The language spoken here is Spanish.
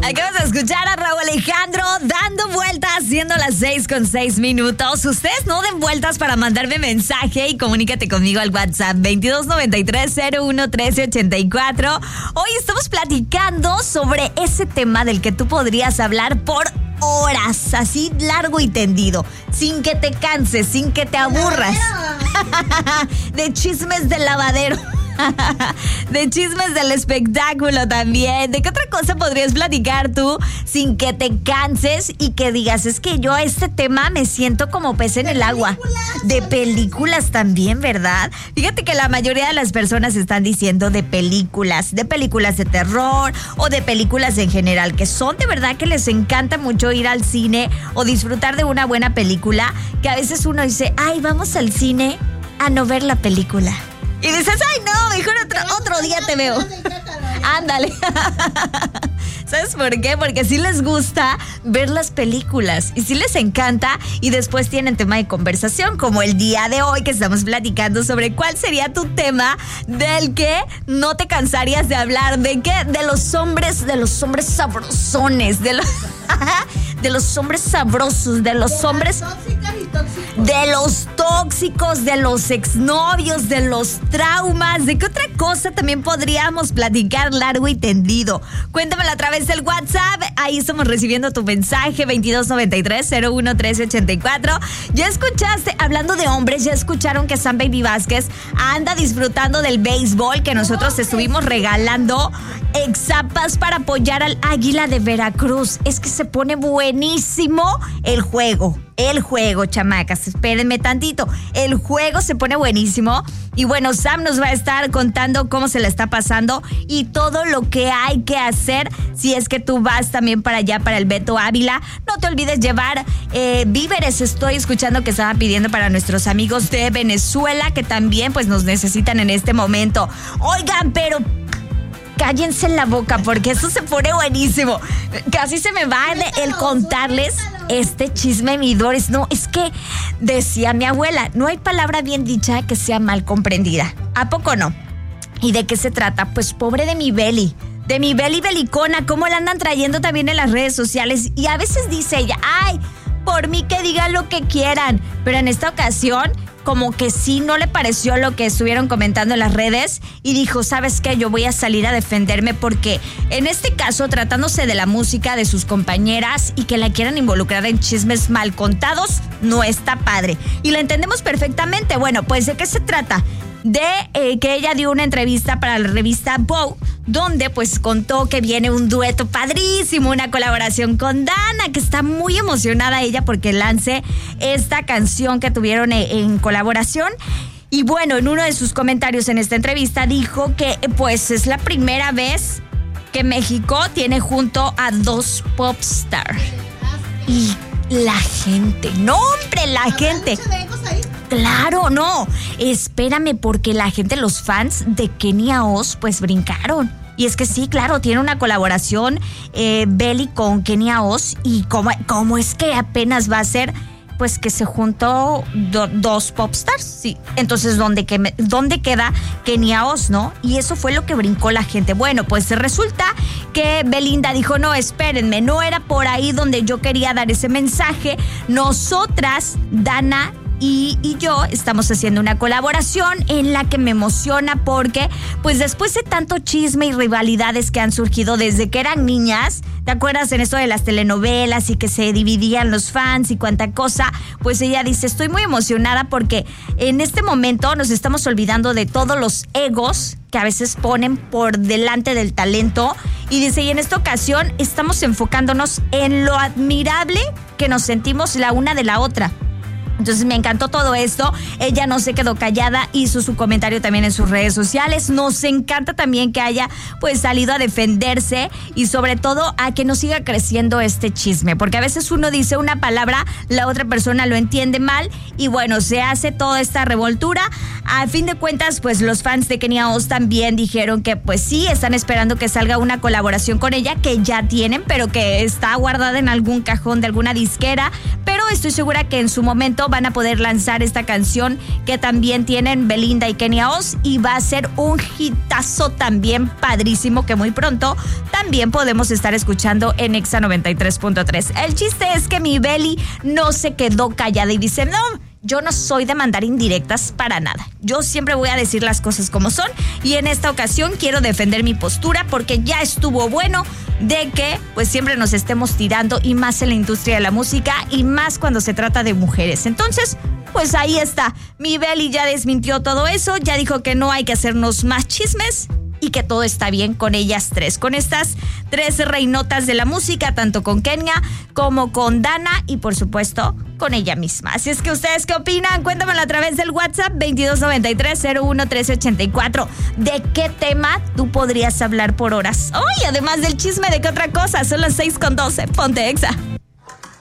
Acabas de escuchar a Rauw Alejandro dando vueltas, siendo las 6:06. Ustedes no den vueltas para mandarme mensaje y comunícate conmigo al WhatsApp 2293-011384. Hoy estamos platicando sobre ese tema del que tú podrías hablar por horas, así largo y tendido, sin que te canses, sin que te aburras. De chismes del lavadero. De chismes del espectáculo también. ¿De qué otra cosa podrías platicar tú sin que te canses y que digas, es que yo a este tema me siento como pez en el agua? De películas también, ¿verdad? Fíjate que la mayoría de las personas están diciendo de películas de terror o de películas en general, que son de verdad que les encanta mucho ir al cine o disfrutar de una buena película, que a veces uno dice, ay, vamos al cine a no ver la película. Y dices, ay, no, mejor otro día te veo. Ándale. ¿Sabes por qué? Porque sí les gusta ver las películas y sí les encanta, y después tienen tema de conversación, como el día de hoy que estamos platicando sobre cuál sería tu tema del que no te cansarías de hablar. ¿De qué? De los hombres sabrosones, de los hombres sabrosos, de los hombres... De los tóxicos, de los exnovios, de los traumas. ¿De qué otra cosa también podríamos platicar largo y tendido? Cuéntamelo a través del WhatsApp. Ahí estamos recibiendo tu mensaje, 2293-011384. Ya escuchaste, hablando de hombres, ya escucharon que Sam Baby Vázquez anda disfrutando del béisbol, que nosotros estuvimos regalando exapas para apoyar al Águila de Veracruz. Es que se pone buenísimo el juego, chamacas, espérenme tantito. El juego se pone buenísimo. Y bueno, Sam nos va a estar contando cómo se la está pasando y todo lo que hay que hacer si es que tú vas también para allá, para el Beto Ávila. No te olvides llevar víveres. Estoy escuchando que estaban pidiendo para nuestros amigos de Venezuela, que también pues nos necesitan en este momento. Oigan, pero... cállense la boca porque eso se pone buenísimo. Casi se me va el contarles este chisme, mi Doris. No, es que decía mi abuela, no hay palabra bien dicha que sea mal comprendida. ¿A poco no? ¿Y de qué se trata? Pues pobre de mi Beli. De mi Beli belicona, cómo la andan trayendo también en las redes sociales. Y a veces dice ella, ay, por mí que digan lo que quieran. Pero en esta ocasión... como que sí no le pareció lo que estuvieron comentando en las redes y dijo, ¿sabes qué? Yo voy a salir a defenderme porque en este caso, tratándose de la música de sus compañeras y que la quieran involucrar en chismes mal contados, no está padre. Y la entendemos perfectamente. Bueno, pues ¿de qué se trata? De que ella dio una entrevista para la revista Vogue, donde pues contó que viene un dueto padrísimo, una colaboración con Dana, que está muy emocionada ella porque lance esta canción que tuvieron en colaboración. Y bueno, en uno de sus comentarios en esta entrevista dijo que pues es la primera vez que México tiene junto a dos popstars. Y la gente, no hombre, la gente... Claro, no, espérame, porque la gente, los fans de Kenia Oz, pues brincaron. Y es que sí, claro, tiene una colaboración Beli con Kenia Oz. Y cómo es que apenas va a ser, pues que se juntó dos popstars, sí. Entonces, ¿dónde queda Kenia Oz, no? Y eso fue lo que brincó la gente. Bueno, pues resulta que Belinda dijo, no, espérenme, no era por ahí donde yo quería dar ese mensaje. Nosotras, Dana y yo estamos haciendo una colaboración en la que me emociona porque pues después de tanto chisme y rivalidades que han surgido desde que eran niñas, ¿te acuerdas en esto de las telenovelas y que se dividían los fans y cuánta cosa? Pues ella dice, estoy muy emocionada porque en este momento nos estamos olvidando de todos los egos que a veces ponen por delante del talento. Y dice, y en esta ocasión estamos enfocándonos en lo admirable que nos sentimos la una de la otra. Entonces me encantó todo esto. Ella no se quedó callada, hizo su comentario también en sus redes sociales. Nos encanta también que haya pues salido a defenderse y sobre todo a que no siga creciendo este chisme, porque a veces uno dice una palabra, la otra persona lo entiende mal y bueno, se hace toda esta revoltura. A fin de cuentas, pues los fans de Kenia Oz también dijeron que pues sí, están esperando que salga una colaboración con ella, que ya tienen, pero que está guardada en algún cajón de alguna disquera, pero estoy segura que en su momento van a poder lanzar esta canción que también tienen Belinda y Kenia Oz, y va a ser un hitazo también padrísimo que muy pronto también podemos estar escuchando en Exa 93.3. El chiste es que mi Beli no se quedó callada y dice, no, yo no soy de mandar indirectas para nada. Yo siempre voy a decir las cosas como son, y en esta ocasión quiero defender mi postura porque ya estuvo bueno de que pues siempre nos estemos tirando, y más en la industria de la música y más cuando se trata de mujeres. Entonces, pues ahí está. Mi Beli ya desmintió todo eso, ya dijo que no hay que hacernos más chismes y que todo está bien con ellas tres, con estas tres reinotas de la música, tanto con Kenia como con Dana y por supuesto con ella misma. Así es que ustedes, ¿qué opinan? Cuéntamelo a través del WhatsApp 2293-011384. ¿De qué tema tú podrías hablar por horas? Oye, además del chisme, ¿de qué otra cosa? Son las 6:12. Ponte Exa.